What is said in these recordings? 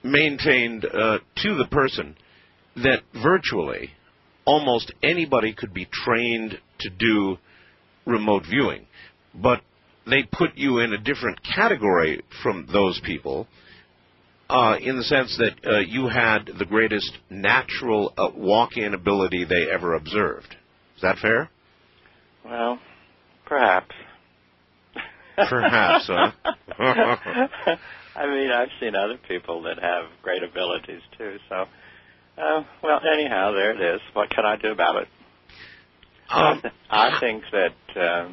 maintained to the person that virtually almost anybody could be trained to do remote viewing, but they put you in a different category from those people in the sense that you had the greatest natural walk-in ability they ever observed. Is that fair? Well, perhaps. Perhaps, huh? I mean, I've seen other people that have great abilities, too. So, well, anyhow, there it is. What can I do about it? I think that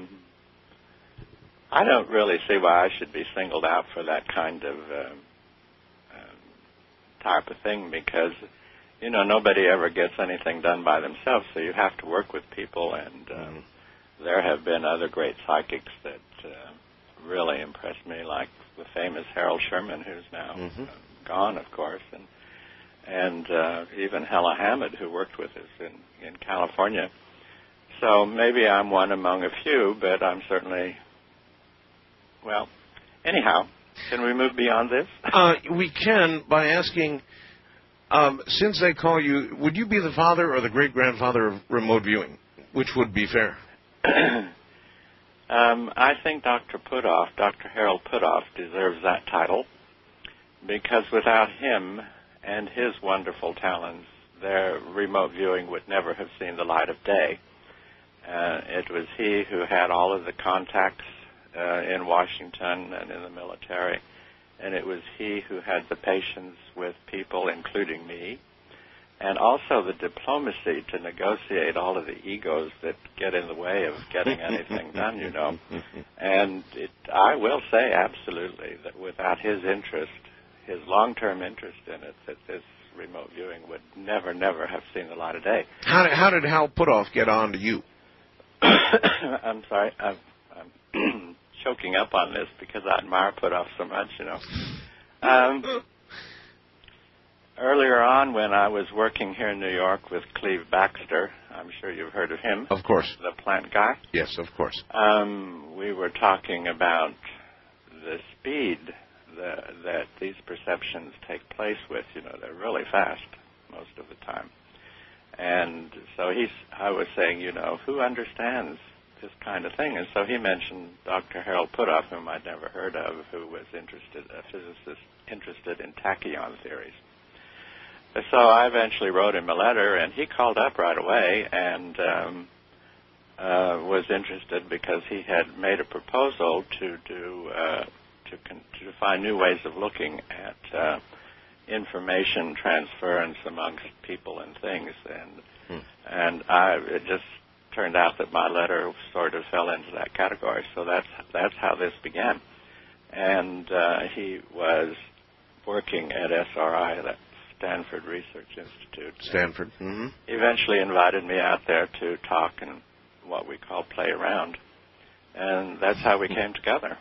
I don't really see why I should be singled out for that kind of type of thing because, you know, nobody ever gets anything done by themselves, so you have to work with people, and there have been other great psychics that really impressed me, like the famous Harold Sherman, who's now gone, of course, and even Hella Hammond, who worked with us in California. So maybe I'm one among a few, but I'm certainly, well, anyhow, can we move beyond this? We can by asking, since they call you, would you be the father or the great-grandfather of remote viewing? Which would be fair? I think Dr. Harold Puthoff, deserves that title because without him and his wonderful talents, their remote viewing would never have seen the light of day. It was he who had all of the contacts in Washington and in the military, and it was he who had the patience with people, including me, and also the diplomacy to negotiate all of the egos that get in the way of getting anything done, you know. And I will say absolutely that without his interest, his long-term interest in it, that this remote viewing would never have seen the light of day. How did Hal Puthoff get on to you? I'm sorry, I'm choking up on this because I admire Puthoff so much, you know. Earlier on, when I was working here in New York with Cleve Baxter, I'm sure you've heard of him. Of course. The plant guy. Yes, of course. We were talking about the speed that these perceptions take place with. You know, they're really fast most of the time. And so I was saying, you know, who understands this kind of thing? And so he mentioned Dr. Harold Puthoff, whom I'd never heard of, who was a physicist interested in tachyon theories. So I eventually wrote him a letter, and he called up right away and was interested because he had made a proposal to find new ways of looking at information transference amongst people and things, and it just turned out that my letter sort of fell into that category. So that's how this began, and he was working at SRI, that Stanford Research Institute. Stanford. Mm-hmm. Eventually invited me out there to talk and what we call play around, and that's how we came together.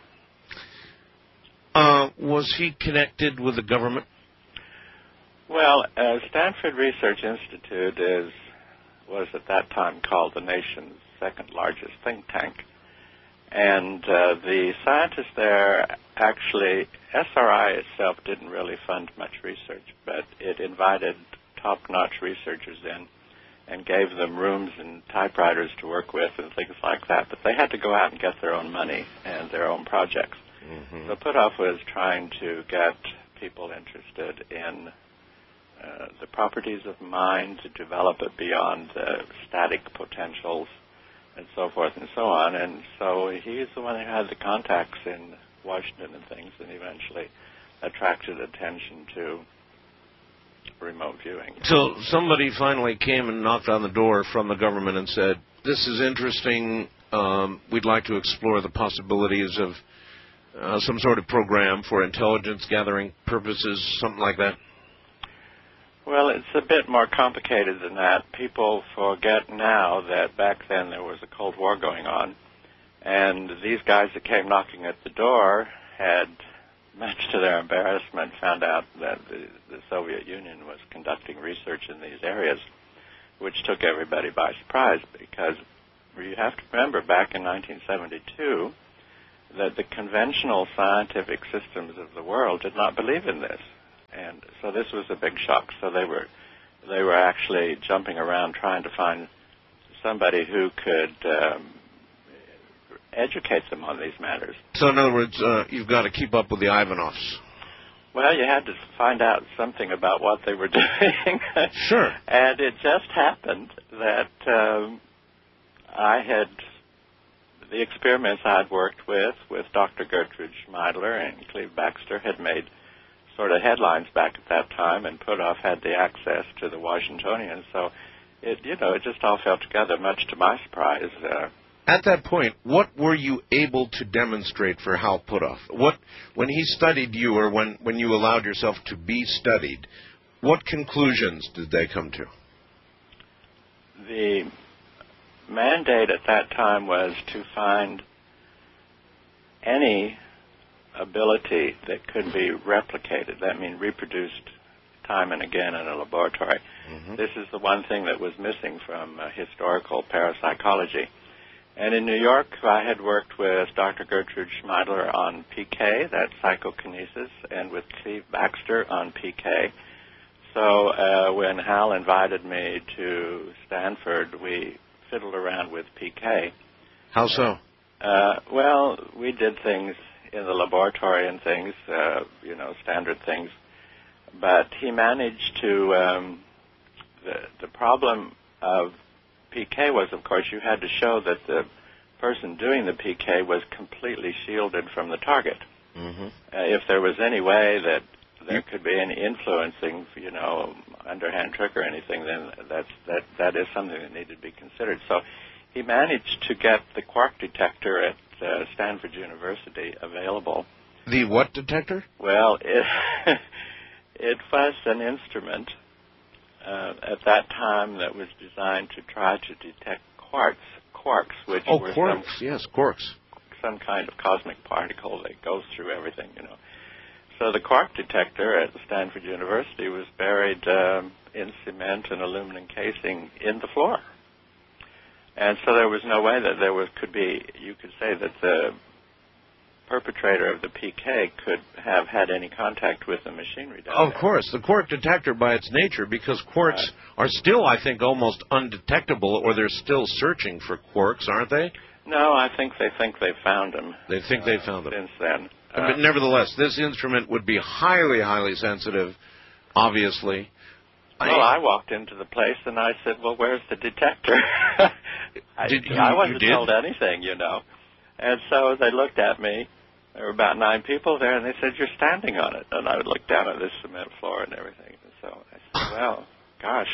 Was he connected with the government? Well, Stanford Research Institute was at that time called the nation's second largest think tank. And the scientists there actually, SRI itself didn't really fund much research, but it invited top-notch researchers in and gave them rooms and typewriters to work with and things like that. But they had to go out and get their own money and their own projects. Mm-hmm. So Puthoff was trying to get people interested in the properties of mind, to develop it beyond static potentials, and so forth and so on. And so he's the one who had the contacts in Washington and things, and eventually attracted attention to remote viewing. So somebody finally came and knocked on the door from the government and said, this is interesting, we'd like to explore the possibilities of some sort of program for intelligence gathering purposes, something like that? Well, it's a bit more complicated than that. People forget now that back then there was a Cold War going on, and these guys that came knocking at the door had, much to their embarrassment, found out that the Soviet Union was conducting research in these areas, which took everybody by surprise, because you have to remember back in 1972 that the conventional scientific systems of the world did not believe in this. And so this was a big shock. So they were actually jumping around trying to find somebody who could educate them on these matters. So in other words, you've got to keep up with the Ivanovs. Well, you had to find out something about what they were doing. Sure. And it just happened that the experiments I'd worked with Dr. Gertrude Schmeidler and Cleve Baxter had made sort of headlines back at that time, and Puthoff had the access to the Washingtonian. So it just all fell together, much to my surprise. At that point, what were you able to demonstrate for Hal Puthoff? When he studied you, or when you allowed yourself to be studied, what conclusions did they come to? The mandate at that time was to find any ability that could be replicated. That means reproduced time and again in a laboratory. Mm-hmm. This is the one thing that was missing from historical parapsychology. And in New York, I had worked with Dr. Gertrude Schmeidler on PK, that's psychokinesis, and with Cleve Baxter on PK. So when Hal invited me to Stanford, we fiddled around with PK. How so? Well, we did things in the laboratory and things, standard things. But he managed to, the problem of PK was, of course, you had to show that the person doing the PK was completely shielded from the target. Mm-hmm. If there was any way that there could be any influencing, underhand trick or anything, then that is something that needed to be considered. So he managed to get the quark detector at Stanford University available. The what detector? Well, it was an instrument at that time that was designed to try to detect quarks, which were quarks. Some kind of cosmic particle that goes through everything, So the quark detector at Stanford University was buried in cement and aluminum casing in the floor. And so there was no way that you could say that the perpetrator of the PK could have had any contact with the machinery down there. Of course, the quark detector by its nature, because quarks are still, I think, almost undetectable, or they're still searching for quarks, aren't they? No, I think they found them. They think they found them. Since then. But nevertheless, this instrument would be highly, highly sensitive, obviously. Well, I walked into the place and I said, well, where's the detector? I wasn't told anything, And so they looked at me. There were about 9 people there, and they said, you're standing on it. And I would look down at this cement floor and everything. And so I said, well, gosh.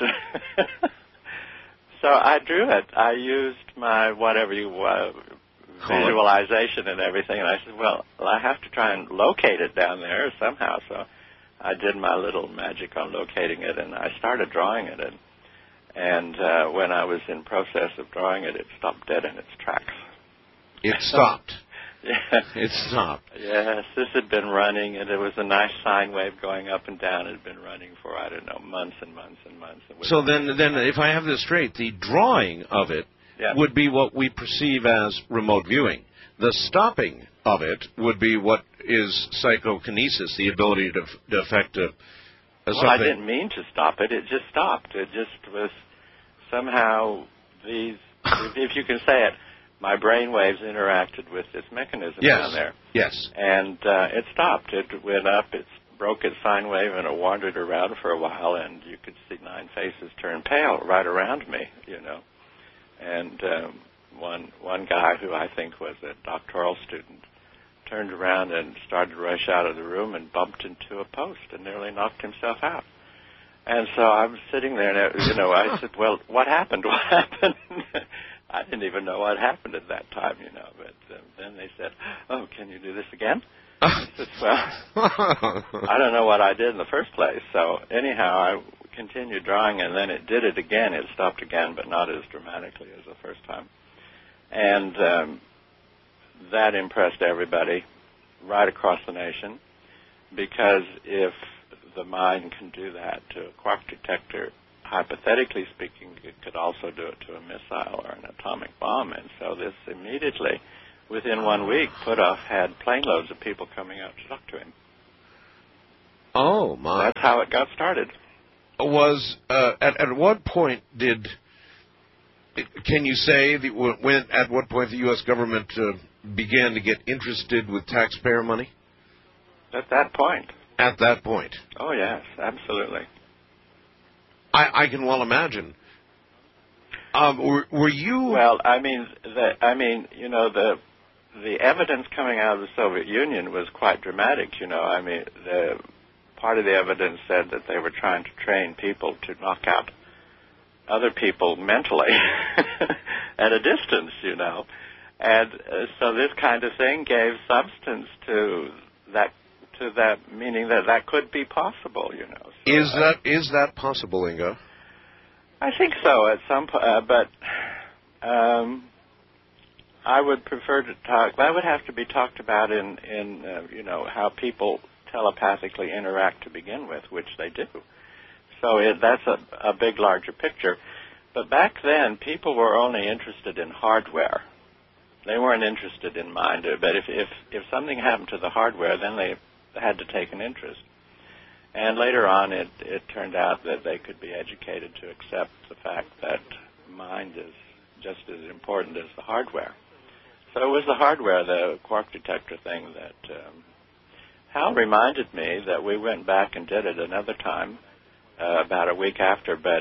So I drew it. I used my visualization and everything. And I said, well, I have to try and locate it down there somehow. So I did my little magic on locating it, and I started drawing it. And when I was in process of drawing it, it stopped dead in its tracks. It stopped. Yeah. It stopped. Yes, this had been running, and it was a nice sine wave going up and down. It had been running for, months and months and months. So then, if I have this straight, the drawing of it would be what we perceive as remote viewing. The stopping of it would be what is psychokinesis, the ability to affect a something. Well, I didn't mean to stop it. It just stopped. It just was somehow these, if you can say it, my brain waves interacted with this mechanism down there. Yes. And it stopped. It went up, it broke its sine wave, and it wandered around for a while, and you could see 9 faces turn pale right around me, And one guy who I think was a doctoral student turned around and started to rush out of the room and bumped into a post and nearly knocked himself out. And so I was sitting there, and, I said, well, what happened? What happened? I didn't even know what happened at that time, but then they said, oh, can you do this again? I said, well, I don't know what I did in the first place. So anyhow, I continued drawing, and then it did it again. It stopped again, but not as dramatically as the first time. And that impressed everybody right across the nation, because if the mind can do that to a quark detector, hypothetically speaking, it could also do it to a missile or an atomic bomb. And so this immediately, within 1 week, Puthoff had plane loads of people coming out to talk to him. Oh, my. That's how it got started. Was at what point can you say at what point the U.S. government began to get interested with taxpayer money? At that point. At that point. Oh, yes, absolutely. I can well imagine. Were you? Well, I mean, the evidence coming out of the Soviet Union was quite dramatic. I mean, part of the evidence said that they were trying to train people to knock out other people mentally at a distance, and so this kind of thing gave substance to that, meaning that could be possible, So, is that possible, Ingo? I think so at some point, but I would prefer to talk. That would have to be talked about in how people telepathically interact to begin with, which they do. So that's a big, larger picture. But back then, people were only interested in hardware. They weren't interested in mind. But if something happened to the hardware, then they had to take an interest. And later on, it turned out that they could be educated to accept the fact that mind is just as important as the hardware. So it was the hardware, the quark detector thing, that Hal reminded me that we went back and did it another time, about a week after, but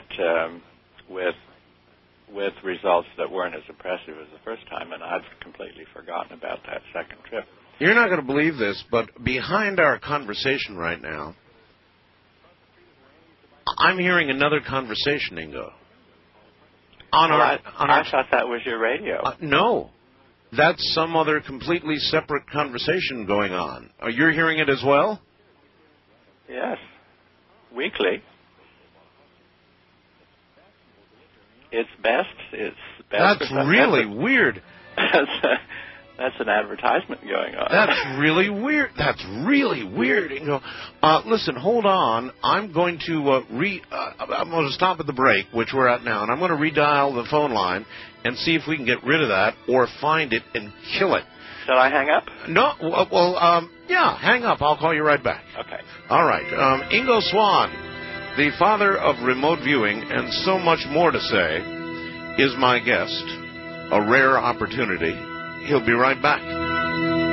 with results that weren't as impressive as the first time, and I've completely forgotten about that second trip. You're not going to believe this, but behind our conversation right now, I'm hearing another conversation, Ingo. I thought that was your radio. No. That's some other completely separate conversation going on. You're hearing it as well? Yes. Weekly. It's best. That's really weird. That's an advertisement going on. That's really weird. That's really weird. Listen, hold on. I'm going to I'm going to stop at the break, which we're at now, and I'm going to redial the phone line and see if we can get rid of that or find it and kill it. Shall I hang up? No. Well, yeah, hang up. I'll call you right back. Okay. All right. Ingo Swann, the father of remote viewing and so much more to say, is my guest. A rare opportunity. He'll be right back.